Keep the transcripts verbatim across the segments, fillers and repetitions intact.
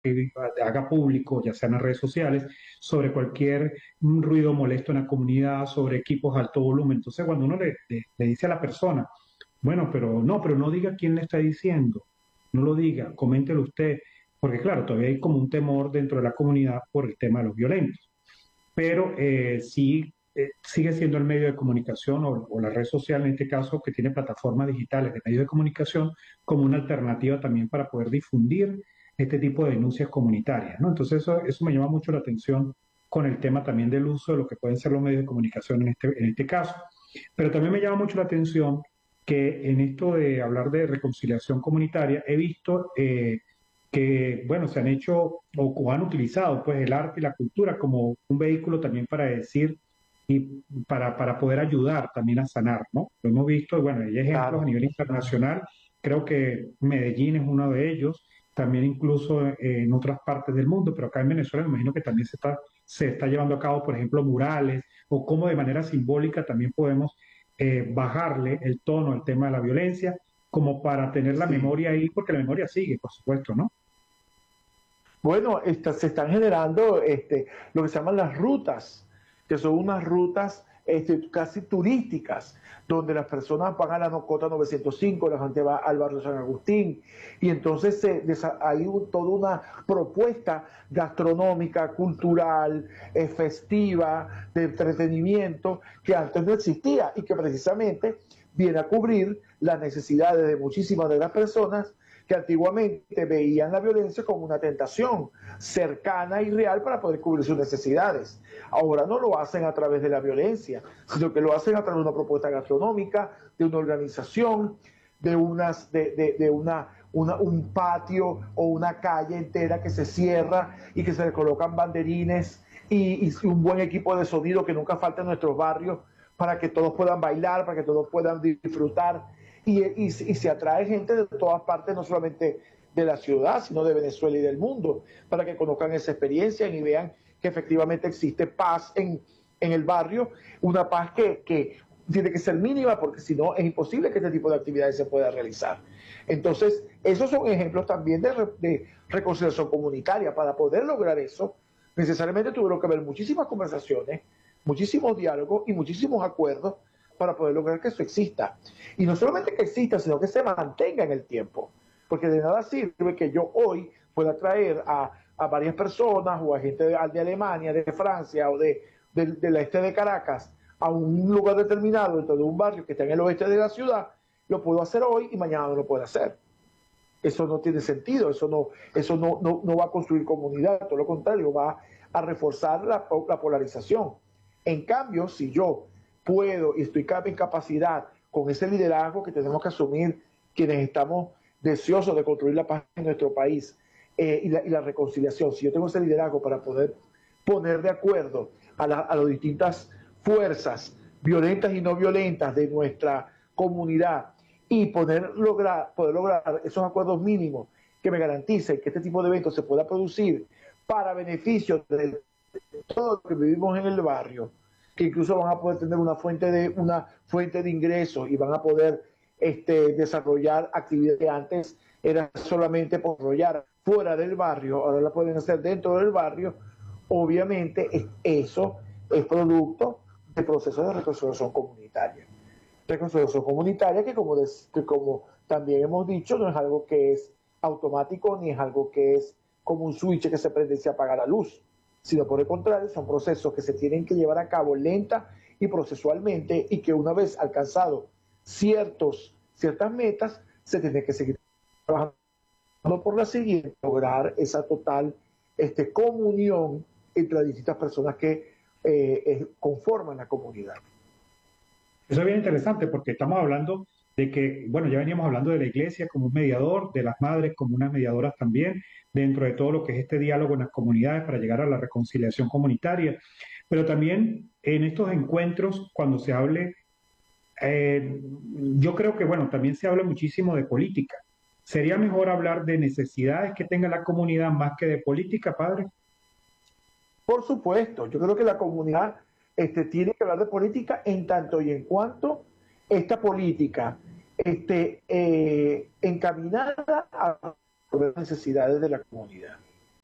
que haga público, ya sea en las redes sociales, sobre cualquier ruido molesto en la comunidad, sobre equipos de alto volumen. Entonces, cuando uno le, le, le dice a la persona, bueno, pero no, pero no diga quién le está diciendo, no lo diga, coméntelo usted, porque claro, todavía hay como un temor dentro de la comunidad por el tema de los violentos, pero eh, sí eh, sigue siendo el medio de comunicación o, o la red social en este caso que tiene plataformas digitales de medios de comunicación como una alternativa también para poder difundir este tipo de denuncias comunitarias, ¿no? Entonces eso, eso me llama mucho la atención con el tema también del uso de lo que pueden ser los medios de comunicación en este, en este caso. Pero también me llama mucho la atención que en esto de hablar de reconciliación comunitaria he visto eh, que, bueno, se han hecho o, o han utilizado pues el arte y la cultura como un vehículo también para decir y para, para poder ayudar también a sanar, ¿no? Lo hemos visto, bueno, hay ejemplos a Claro. nivel internacional, creo que Medellín es uno de ellos, también incluso eh, en otras partes del mundo, pero acá en Venezuela me imagino que también se está, se está llevando a cabo, por ejemplo, murales, o cómo de manera simbólica también podemos eh, bajarle el tono al tema de la violencia, como para tener la Sí. memoria ahí, porque la memoria sigue, por supuesto, ¿no? Bueno, esta- se están generando este, lo que se llaman las rutas, que son unas rutas este, casi turísticas, donde las personas van a la Nocota novecientos cinco, la gente va al barrio San Agustín, y entonces se, desa- hay un- toda una propuesta gastronómica, cultural, eh, festiva, de entretenimiento, que antes no existía y que precisamente viene a cubrir las necesidades de muchísimas de las personas que antiguamente veían la violencia como una tentación cercana y real para poder cubrir sus necesidades. Ahora no lo hacen a través de la violencia, sino que lo hacen a través de una propuesta gastronómica, de una organización, de, unas, de, de, de una, una, un patio o una calle entera que se cierra y que se le colocan banderines y, y un buen equipo de sonido que nunca falta en nuestros barrios para que todos puedan bailar, para que todos puedan disfrutar y, y, y se atrae gente de todas partes, no solamente de la ciudad, sino de Venezuela y del mundo, para que conozcan esa experiencia y vean que efectivamente existe paz en, en el barrio, una paz que, que tiene que ser mínima porque si no es imposible que este tipo de actividades se pueda realizar. Entonces, esos son ejemplos también de, de reconciliación comunitaria. Para poder lograr eso, necesariamente tuvieron que haber muchísimas conversaciones, muchísimos diálogos y muchísimos acuerdos para poder lograr que eso exista. Y no solamente que exista, sino que se mantenga en el tiempo. Porque de nada sirve que yo hoy pueda traer a, a varias personas o a gente de, de Alemania, de Francia o de, de, del este de Caracas a un lugar determinado dentro de un barrio que está en el oeste de la ciudad, lo puedo hacer hoy y mañana no lo puedo hacer. Eso no tiene sentido, eso no, eso no, no, no va a construir comunidad, todo lo contrario, va a reforzar la, la polarización. En cambio, si yo puedo y estoy en capacidad con ese liderazgo que tenemos que asumir quienes estamos deseosos de construir la paz en nuestro país eh, y, la, y la reconciliación, si yo tengo ese liderazgo para poder poner de acuerdo a, la, a las distintas fuerzas violentas y no violentas de nuestra comunidad y poder lograr, poder lograr esos acuerdos mínimos que me garanticen que este tipo de eventos se pueda producir para beneficio de todos los que vivimos en el barrio, que incluso van a poder tener una fuente de, una fuente de ingresos y van a poder este, desarrollar actividades que antes era solamente por desarrollar fuera del barrio, ahora la pueden hacer dentro del barrio. Obviamente eso es producto del proceso de reconciliación comunitaria. Reconciliación comunitaria que como, des, que como también hemos dicho, no es algo que es automático ni es algo que es como un switch que se prende y se apaga la luz, sino por el contrario, son procesos que se tienen que llevar a cabo lenta y procesualmente y que una vez alcanzado ciertos, ciertas metas, se tiene que seguir trabajando por la siguiente, lograr esa total este, comunión entre las distintas personas que eh, eh, conforman la comunidad. Eso es bien interesante porque estamos hablando de que, bueno, ya veníamos hablando de la iglesia como un mediador, de las madres como unas mediadoras también, dentro de todo lo que es este diálogo en las comunidades para llegar a la reconciliación comunitaria, pero también en estos encuentros, cuando se hable, eh, yo creo que, bueno, también se habla muchísimo de política. ¿Sería mejor hablar de necesidades que tenga la comunidad más que de política, padre? Por supuesto, yo creo que la comunidad este, tiene que hablar de política en tanto y en cuanto esta política esté eh, encaminada a las necesidades de la comunidad.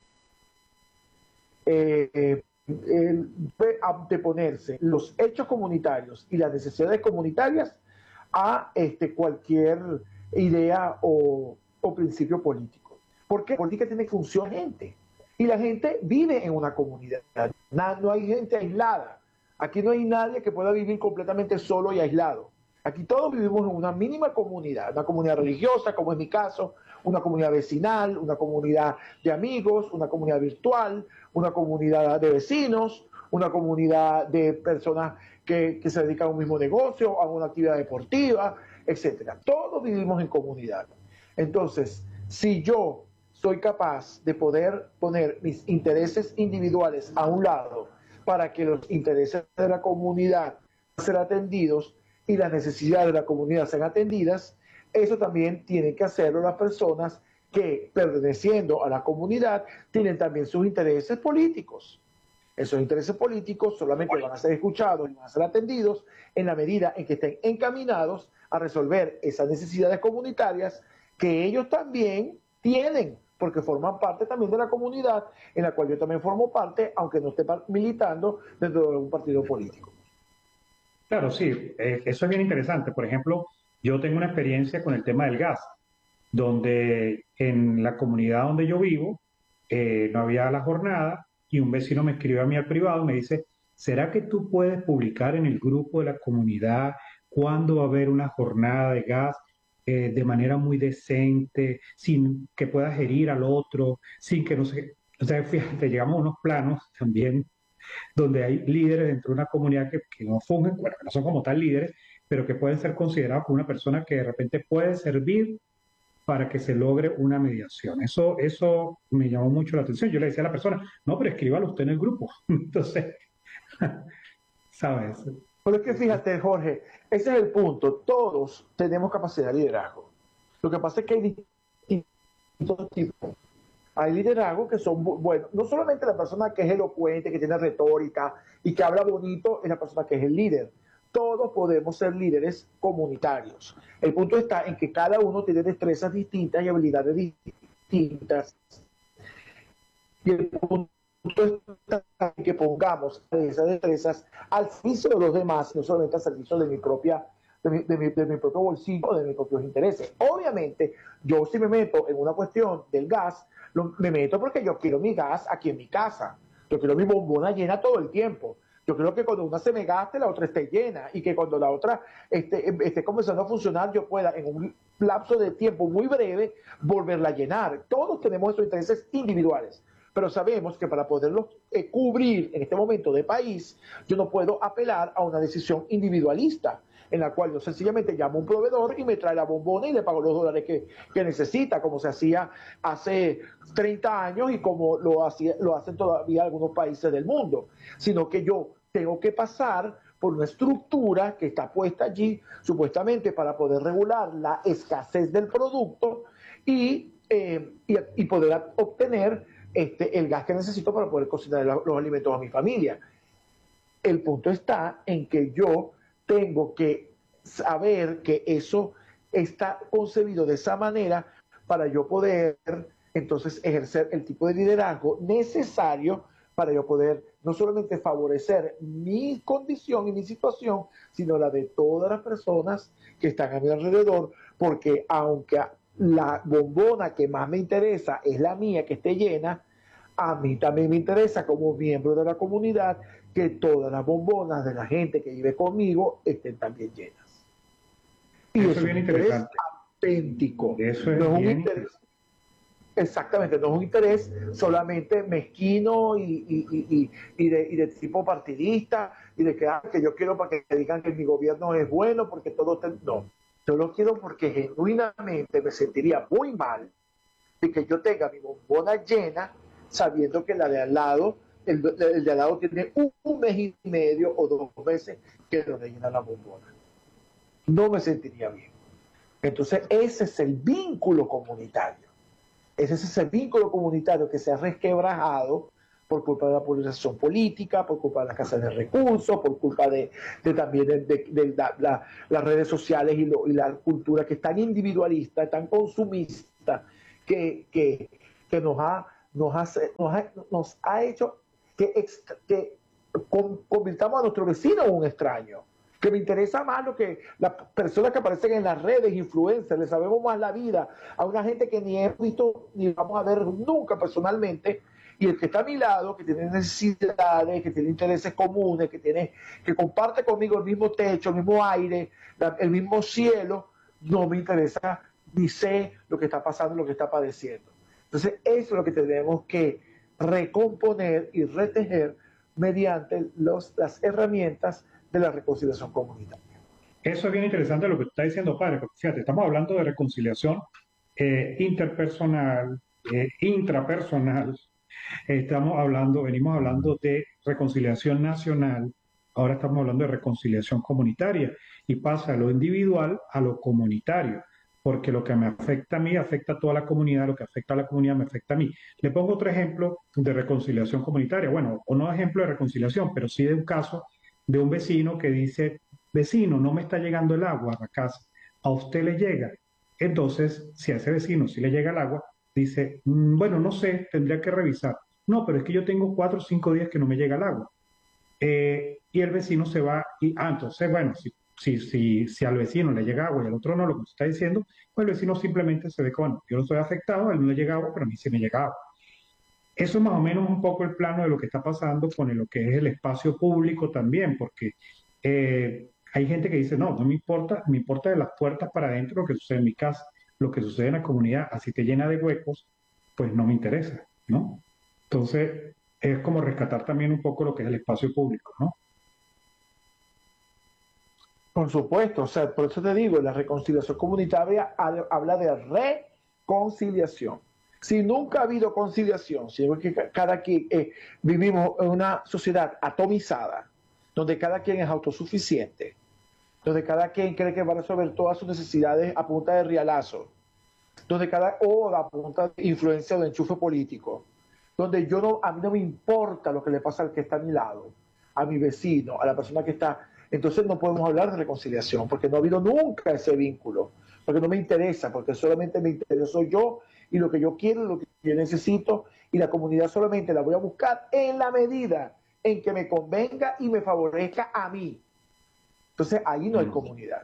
eh, eh, el, anteponerse los hechos comunitarios y las necesidades comunitarias a este, cualquier idea o, o principio político. Porque la política tiene función gente. Y la gente vive en una comunidad. No hay gente aislada. Aquí no hay nadie que pueda vivir completamente solo y aislado. Aquí todos vivimos en una mínima comunidad, una comunidad religiosa, como es mi caso, una comunidad vecinal, una comunidad de amigos, una comunidad virtual, una comunidad de vecinos, una comunidad de personas que, que se dedican a un mismo negocio, a una actividad deportiva, etcétera. Todos vivimos en comunidad. Entonces, si yo soy capaz de poder poner mis intereses individuales a un lado para que los intereses de la comunidad sean atendidos y las necesidades de la comunidad sean atendidas, eso también tienen que hacerlo las personas que, perteneciendo a la comunidad, tienen también sus intereses políticos. Esos intereses políticos solamente van a ser escuchados y van a ser atendidos en la medida en que estén encaminados a resolver esas necesidades comunitarias que ellos también tienen, porque forman parte también de la comunidad en la cual yo también formo parte, aunque no esté militando dentro de un partido político. Claro, sí, eh, eso es bien interesante. Por ejemplo, yo tengo una experiencia con el tema del gas, donde en la comunidad donde yo vivo eh, no había la jornada y un vecino me escribe a mí al privado y me dice, ¿será que tú puedes publicar en el grupo de la comunidad cuándo va a haber una jornada de gas eh, de manera muy decente, sin que puedas herir al otro, sin que no se... O sea, fíjate, llegamos a unos planos también donde hay líderes dentro de una comunidad que, que no fungen, bueno, que no son como tal líderes, pero que pueden ser considerados como una persona que de repente puede servir para que se logre una mediación. Eso, eso me llamó mucho la atención. Yo le decía a la persona, no, pero escríbalo usted en el grupo. Entonces, ¿sabes? Pero es que fíjate, Jorge, ese es el punto. Todos tenemos capacidad de liderazgo. Lo que pasa es que hay distintos tipos. Hay liderazgos que son buenos. No solamente la persona que es elocuente, que tiene retórica y que habla bonito, es la persona que es el líder. Todos podemos ser líderes comunitarios. El punto está en que cada uno tiene destrezas distintas y habilidades distintas. Y el punto está en que pongamos esas destrezas al servicio de los demás, no solamente al servicio de mi propia de mi, de mi, de mi propio bolsillo, de mis propios intereses. Obviamente, yo si me meto en una cuestión del gas, lo, me meto porque yo quiero mi gas aquí en mi casa. Yo quiero mi bombona llena todo el tiempo. Yo creo que cuando una se me gaste, la otra esté llena y que cuando la otra esté, esté comenzando a funcionar, yo pueda en un lapso de tiempo muy breve volverla a llenar. Todos tenemos esos intereses individuales, pero sabemos que para poderlos eh, cubrir en este momento de país, yo no puedo apelar a una decisión individualista, en la cual yo sencillamente llamo a un proveedor y me trae la bombona y le pago los dólares que, que necesita, como se hacía hace treinta años y como lo, hacía, lo hacen todavía algunos países del mundo, sino que yo tengo que pasar por una estructura que está puesta allí supuestamente para poder regular la escasez del producto y, eh, y, y poder obtener este, el gas que necesito para poder cocinar los alimentos a mi familia. El punto está en que yo tengo que saber que eso está concebido de esa manera para yo poder entonces ejercer el tipo de liderazgo necesario para yo poder no solamente favorecer mi condición y mi situación, sino la de todas las personas que están a mi alrededor, porque aunque la bombona que más me interesa es la mía, que esté llena, a mí también me interesa como miembro de la comunidad que todas las bombonas de la gente que vive conmigo estén también llenas. Y eso, eso es bien interesante. Auténtico. Eso es no es un bien interés, exactamente, no es un interés solamente mezquino y, y, y, y, de, y de tipo partidista y de que, ah, que yo quiero para que digan que mi gobierno es bueno porque todo está... No, yo lo quiero porque genuinamente me sentiría muy mal de que yo tenga mi bombona llena sabiendo que la de al lado, el, el de al lado tiene un, un mes y medio o dos meses que no le llena la bombona. No me sentiría bien. Entonces ese es el vínculo comunitario. Ese es ese vínculo comunitario que se ha resquebrajado por culpa de la polarización política, por culpa de la escasez de recursos, por culpa de, de también de, de, de la, la, las redes sociales y, lo, y la cultura que es tan individualista, tan consumista, que, que, que nos, ha, nos, ha, nos, ha, nos ha hecho que, extra, que con, convirtamos a nuestro vecino en un extraño. Que me interesa más lo que las personas que aparecen en las redes, influencers, le sabemos más la vida a una gente que ni he visto ni vamos a ver nunca personalmente, y el que está a mi lado, que tiene necesidades, que tiene intereses comunes, que tiene, que comparte conmigo el mismo techo, el mismo aire, la, el mismo cielo, no me interesa ni sé lo que está pasando, lo que está padeciendo. Entonces, eso es lo que tenemos que recomponer y retejer mediante los, las herramientas de la reconciliación comunitaria. Eso es bien interesante lo que está diciendo, padre, porque fíjate, estamos hablando de reconciliación eh, interpersonal, eh, intrapersonal, eh, estamos hablando, venimos hablando de reconciliación nacional, ahora estamos hablando de reconciliación comunitaria y pasa de lo individual a lo comunitario, porque lo que me afecta a mí afecta a toda la comunidad, lo que afecta a la comunidad me afecta a mí. Le pongo otro ejemplo de reconciliación comunitaria, bueno, o no ejemplo de reconciliación, pero sí de un caso de un vecino que dice, vecino, no me está llegando el agua a la casa, a usted le llega. Entonces, si a ese vecino sí le llega el agua, dice, "Mm, bueno, no sé, tendría que revisar. No, pero es que yo tengo cuatro o cinco días que no me llega el agua. Eh, y el vecino se va, y, ah, entonces, bueno, si, si, si, si al vecino le llega agua y al otro no, lo que usted está diciendo, pues el vecino simplemente se ve que, bueno, yo no estoy afectado, a él no le llega agua, pero a mí sí me llega agua. Eso es más o menos un poco el plano de lo que está pasando con lo que es el espacio público también, porque eh, hay gente que dice, no, no me importa, me importa de las puertas para adentro lo que sucede en mi casa, lo que sucede en la comunidad, así te llena de huecos, pues no me interesa, ¿no? Entonces, es como rescatar también un poco lo que es el espacio público, ¿no? Por supuesto, o sea, por eso te digo, la reconciliación comunitaria habla de reconciliación. Si nunca ha habido conciliación, si es que cada quien eh, vivimos en una sociedad atomizada, donde cada quien es autosuficiente, donde cada quien cree que va a resolver todas sus necesidades a punta de rialazo, donde cada o a punta de influencia o de enchufe político, donde yo no, a mí no me importa lo que le pasa al que está a mi lado, a mi vecino, a la persona que está. Entonces no podemos hablar de reconciliación, porque no ha habido nunca ese vínculo, porque no me interesa, porque solamente me intereso yo y lo que yo quiero, lo que yo necesito, y la comunidad solamente la voy a buscar en la medida en que me convenga y me favorezca a mí. Entonces ahí no hay comunidad.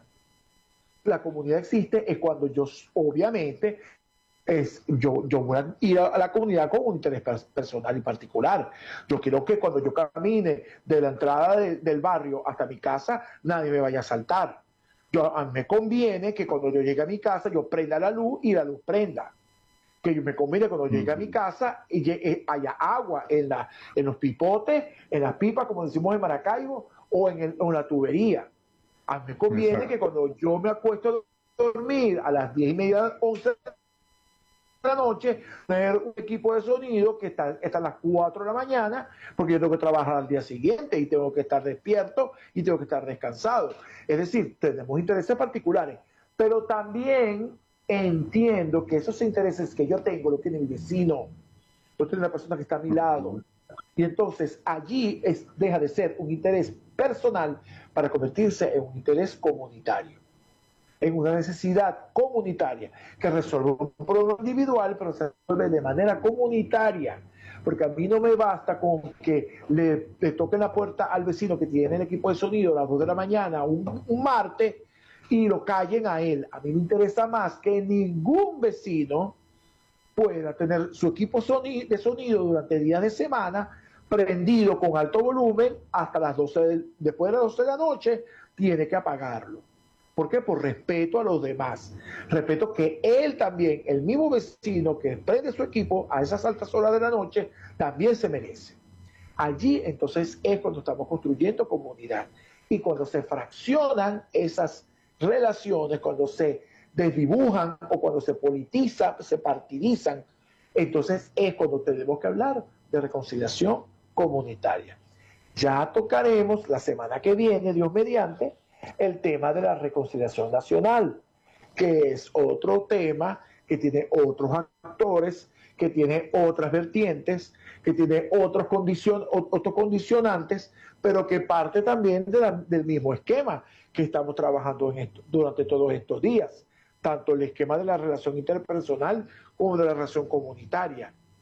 La comunidad existe es cuando yo, obviamente, es, yo, yo voy a ir a la comunidad con un interés personal y particular. Yo quiero que cuando yo camine de la entrada de, del barrio hasta mi casa, nadie me vaya a asaltar. Yo, a mí me conviene que cuando yo llegue a mi casa, yo prenda la luz y la luz prenda. Que me conviene cuando llegue a mi casa y llegue, haya agua en, la, en los pipotes, en las pipas, como decimos en Maracaibo, o en, el, en la tubería. A mí me conviene Exacto. que cuando yo me acuesto a dormir a las diez y media, once de la noche, tener un equipo de sonido que está, está a las cuatro de la mañana, porque yo tengo que trabajar al día siguiente y tengo que estar despierto y tengo que estar descansado. Es decir, tenemos intereses particulares, pero también entiendo que esos intereses que yo tengo lo tiene mi vecino, lo tiene la persona que está a mi lado. Y entonces allí es, deja de ser un interés personal para convertirse en un interés comunitario, en una necesidad comunitaria que resuelve un problema individual, pero se resuelve de manera comunitaria. Porque a mí no me basta con que le, le toquen la puerta al vecino que tiene el equipo de sonido a las dos de la mañana, un, un martes, y lo callen a él. A mí me interesa más que ningún vecino pueda tener su equipo de sonido durante días de semana prendido con alto volumen hasta las doce, de, después de las doce de la noche, tiene que apagarlo. ¿Por qué? Por respeto a los demás. Respeto que él también, el mismo vecino que prende su equipo a esas altas horas de la noche, también se merece. Allí entonces es cuando estamos construyendo comunidad. Y cuando se fraccionan esas relaciones, cuando se desdibujan o cuando se politizan, se partidizan, entonces es cuando tenemos que hablar de reconciliación comunitaria. Ya tocaremos la semana que viene, Dios mediante, el tema de la reconciliación nacional, que es otro tema que tiene otros actores, que tiene otras vertientes, que tiene otros, condicion, otros condicionantes, pero que parte también de la, del mismo esquema que estamos trabajando en esto, durante todos estos días, tanto el esquema de la relación interpersonal como de la relación comunitaria.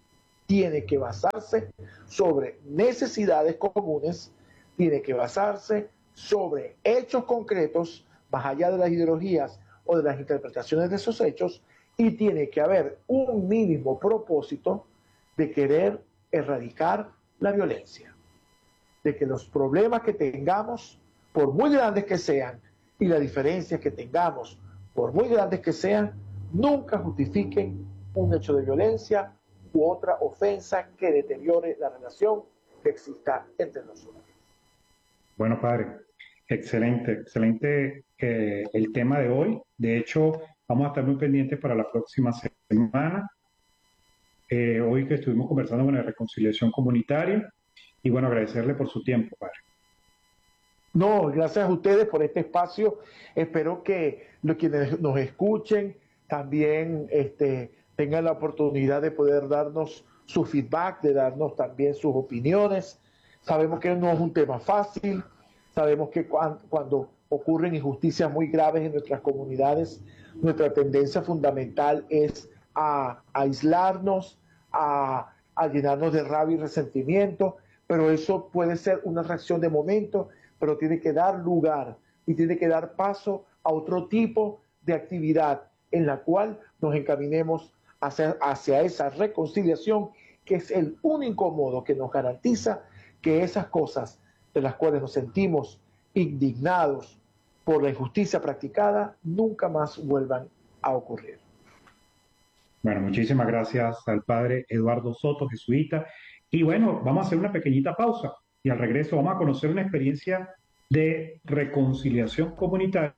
tiene que basarse sobre necesidades comunes, tiene que basarse sobre hechos concretos, más allá de las ideologías o de las interpretaciones de esos hechos, y tiene que haber un mínimo propósito de querer erradicar la violencia, de que los problemas que tengamos, por muy grandes que sean, y las diferencias que tengamos, por muy grandes que sean, nunca justifiquen un hecho de violencia u otra ofensa que deteriore la relación que exista entre nosotros. Bueno, padre, excelente, excelente eh, el tema de hoy. De hecho, vamos a estar muy pendientes para la próxima semana. Eh, hoy que estuvimos conversando con la reconciliación comunitaria, y bueno, agradecerle por su tiempo, padre. No, gracias a ustedes por este espacio. Espero que los quienes nos escuchen también este, tengan la oportunidad de poder darnos su feedback, de darnos también sus opiniones. Sabemos que no es un tema fácil, sabemos que cuando, cuando ocurren injusticias muy graves en nuestras comunidades, nuestra tendencia fundamental es a, a aislarnos, a, a llenarnos de rabia y resentimiento, pero eso puede ser una reacción de momento, pero tiene que dar lugar y tiene que dar paso a otro tipo de actividad en la cual nos encaminemos hacia, hacia esa reconciliación, que es el único modo que nos garantiza que esas cosas de las cuales nos sentimos indignados por la injusticia practicada nunca más vuelvan a ocurrir. Bueno, muchísimas gracias al padre Eduardo Soto, jesuita. Y bueno, vamos a hacer una pequeñita pausa y al regreso vamos a conocer una experiencia de reconciliación comunitaria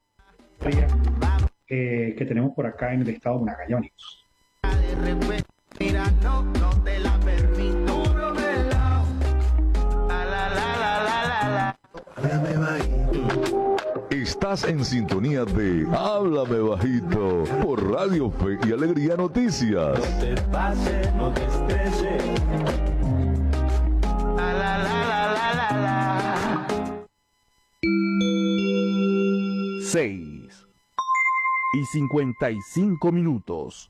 eh, que tenemos por acá en el estado de Magallanes. Mira, no, no te la permito. Háblame bajito. Estás en sintonía de Háblame Bajito por Radio Fe y Alegría Noticias. No te pases, no te estreses. La, la, la, la, la, la, la. seis y cincuenta y cinco minutos.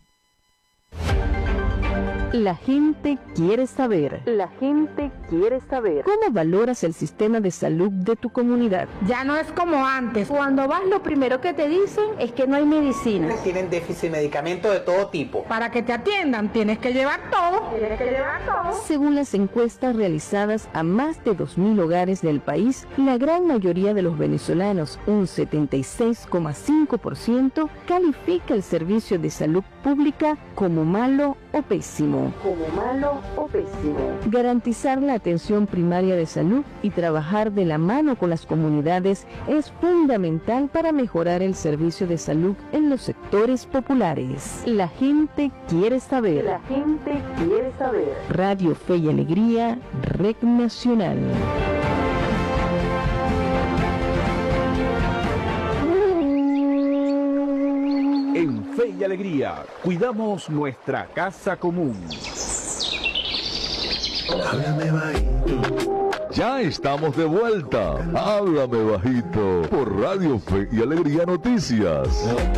La gente quiere saber. La gente quiere saber. ¿Cómo valoras el sistema de salud de tu comunidad? Ya no es como antes. Cuando vas, lo primero que te dicen es que no hay medicina. Tienen déficit de medicamentos de todo tipo. Para que te atiendan, tienes que llevar todo. Tienes que llevar todo. Según las encuestas realizadas a más de dos mil hogares del país, la gran mayoría de los venezolanos, un setenta y seis coma cinco por ciento, califica el servicio de salud pública como malo o pésimo. Como malo o pésimo. Garantizar la atención primaria de salud y trabajar de la mano con las comunidades es fundamental para mejorar el servicio de salud en los sectores populares. La gente quiere saber. La gente quiere saber. Radio Fe y Alegría, Red Nacional. En Fe y Alegría, cuidamos nuestra casa común. Háblame bajito. Ya estamos de vuelta. Háblame Bajito por Radio Fe y Alegría Noticias.